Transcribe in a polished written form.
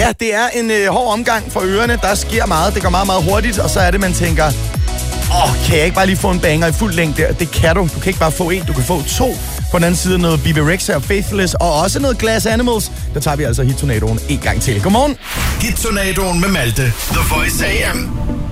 Ja, det er en hård omgang for ørerne. Der sker meget. Det går meget, meget hurtigt. Og så er det, man tænker, kan jeg ikke bare lige få en banger i fuld længde? Det kan du. Du kan ikke bare få en, du kan få to. På den anden side noget Bebe Rexha og Faithless, og også noget Glass Animals. Der tager vi altså Hit-tornadoen en gang til. Godmorgen. Hit-tornadoen med Malte. The Voice AM.